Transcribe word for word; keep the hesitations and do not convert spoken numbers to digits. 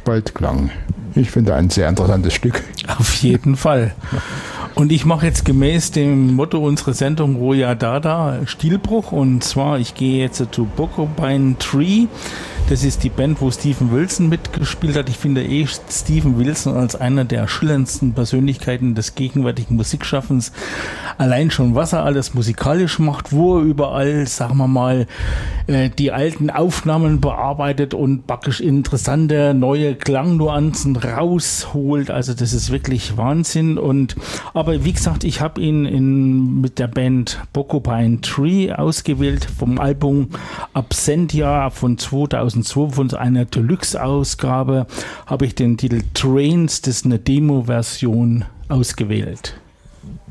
Zwiespaltklang. Ich finde ein sehr interessantes Stück. Auf jeden Fall. Und ich mache jetzt gemäß dem Motto unserer Sendung Roya Dada Stilbruch. Und zwar, ich gehe jetzt zu Porcupine Tree. Das ist die Band, wo Steven Wilson mitgespielt hat. Ich finde eh Steven Wilson als einer der schillerndsten Persönlichkeiten des gegenwärtigen Musikschaffens. Allein schon, was er alles musikalisch macht, wo er überall, sagen wir mal, die alten Aufnahmen bearbeitet und praktisch interessante neue Klangnuancen rausholt. Also das ist wirklich Wahnsinn. Und aber wie gesagt, ich habe ihn in, mit der Band Porcupine Tree ausgewählt vom Album Absentia von zweitausendzwei, von einer Deluxe-Ausgabe habe ich den Titel Trains, das ist eine Demo-Version, ausgewählt.